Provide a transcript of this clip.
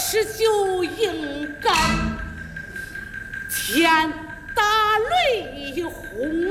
时就应该天打雷轰